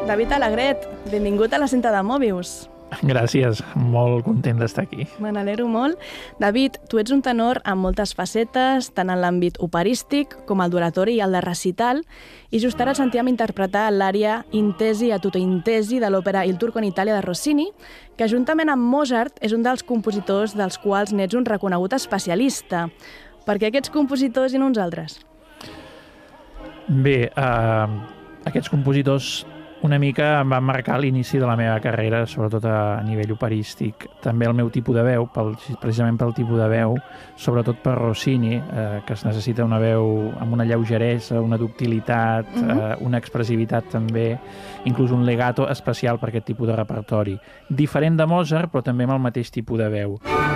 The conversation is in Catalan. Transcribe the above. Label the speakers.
Speaker 1: David Alegret, benvingut a la cinta de Mòbius.
Speaker 2: Gràcies, molt content d'estar aquí.
Speaker 1: Me n'alegro molt. David, tu ets un tenor amb moltes facetes, tant en l'àmbit operístic com el d'oratori i el de recital, i just ara et sentíem interpretar l'ària Intesi a tutto intesi de l'òpera Il Turco in Italia de Rossini, que juntament amb Mozart és un dels compositors dels quals n'ets un reconegut especialista. Per què aquests compositors i no uns altres?
Speaker 2: Bé, aquests compositors una mica em van marcar l'inici de la meva carrera, sobretot a nivell operístic. També el meu tipus de veu, precisament pel tipus de veu, sobretot per Rossini, que es necessita una veu amb una lleugeresa, una ductilitat, una expressivitat també, inclús un legato especial per aquest tipus de repertori. Diferent de Mozart, però també amb el mateix tipus de veu.